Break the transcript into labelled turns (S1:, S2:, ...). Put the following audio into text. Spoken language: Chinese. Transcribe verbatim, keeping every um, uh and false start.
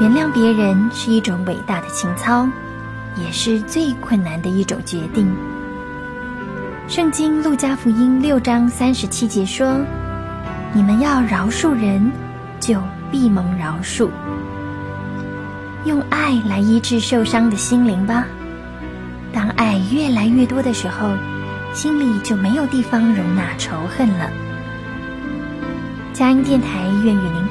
S1: 原谅别人是一种伟大的情操，也是最困难的一种决定。圣经路加福音六章三十七节说，你们要饶恕人，就必蒙饶恕。用爱来医治受伤的心灵吧。当爱越来越多的时候，心里就没有地方容纳仇恨了。佳音电台愿与您